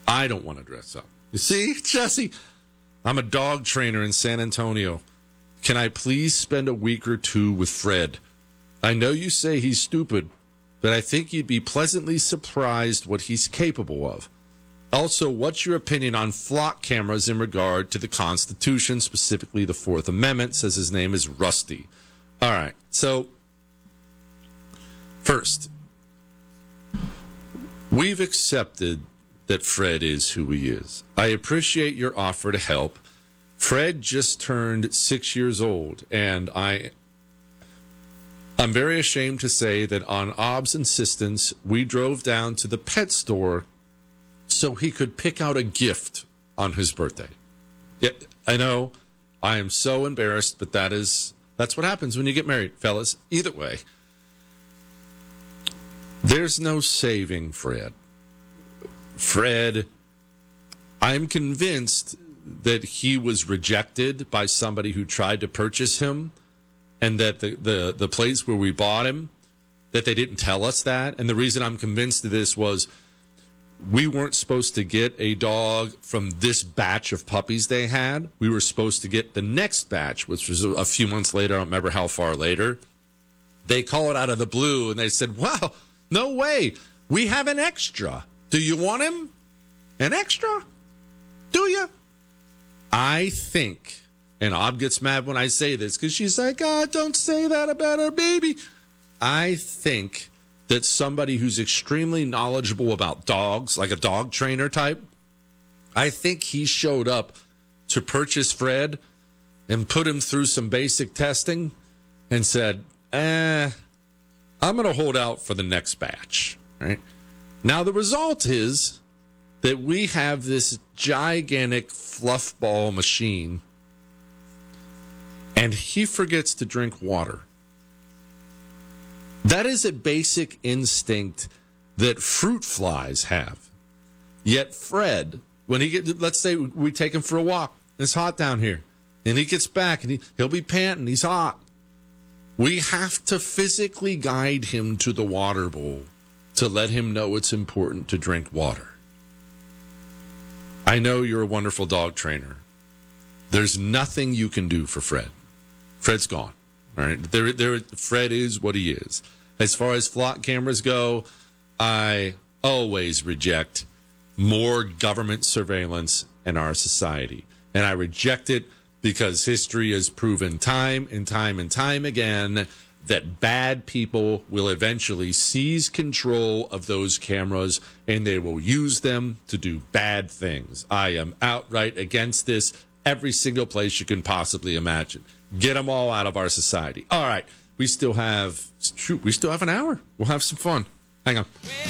I don't want to dress up. You see, Jesse, I'm a dog trainer in San Antonio. Can I please spend a week or two with Fred? I know you say he's stupid, but I think you'd be pleasantly surprised what he's capable of. Also, what's your opinion on flock cameras in regard to the Constitution, specifically the Fourth Amendment? Says his name is Rusty. All right, so first, we've accepted that Fred is who he is. I appreciate your offer to help. Fred just turned 6 years old, and I'm very ashamed to say that on Ob's insistence, we drove down to the pet store so he could pick out a gift on his birthday. Yeah, I know. I am so embarrassed, but that's what happens when you get married, fellas. Either way, there's no saving Fred. Fred, I'm convinced that he was rejected by somebody who tried to purchase him, and that the place where we bought him, that they didn't tell us that. And the reason I'm convinced of this was we weren't supposed to get a dog from this batch of puppies they had. We were supposed to get the next batch, which was a few months later. I don't remember how far later. They call it out of the blue, and they said, wow, no way. We have an extra. Do you want him? An extra? Do you? I think, and Ob gets mad when I say this because she's like, don't say that about our baby. I think that somebody who's extremely knowledgeable about dogs, like a dog trainer type, I think he showed up to purchase Fred and put him through some basic testing and said, I'm going to hold out for the next batch. Right? Now, the result is that we have this gigantic fluff ball machine, and he forgets to drink water. That is a basic instinct that fruit flies have. Yet Fred, when let's say we take him for a walk, it's hot down here, and he gets back, and he'll be panting, he's hot. We have to physically guide him to the water bowl to let him know it's important to drink water. I know you're a wonderful dog trainer. There's nothing you can do for Fred. Fred's gone. All right. Fred is what he is. As far as flock cameras go, I always reject more government surveillance in our society. And I reject it because history has proven time and time and time again that bad people will eventually seize control of those cameras and they will use them to do bad things. I am outright against this every single place you can possibly imagine. Get them all out of our society. All right. We still have an hour. We'll have some fun. Hang on.